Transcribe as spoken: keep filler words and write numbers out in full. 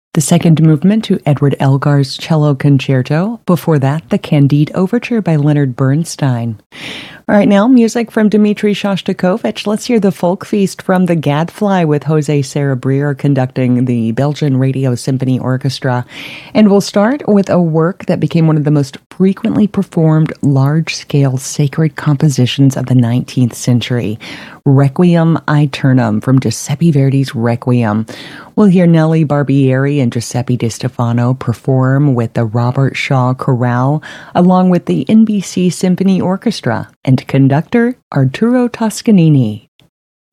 The second movement to Edward Elgar's Cello Concerto. Before that, the Candide Overture by Leonard Bernstein. All right, now music from Dmitri Shostakovich. Let's hear the Folk Feast from the Gadfly with Jose Cerebrier conducting the Belgian Radio Symphony Orchestra. And we'll start with a work that became one of the most frequently performed large-scale sacred compositions of the nineteenth century, Requiem Aeternam from Giuseppe Verdi's Requiem. We'll hear Nellie Barbieri and Giuseppe Di Stefano perform with the Robert Shaw Chorale, along with the N B C Symphony Orchestra and conductor Arturo Toscanini.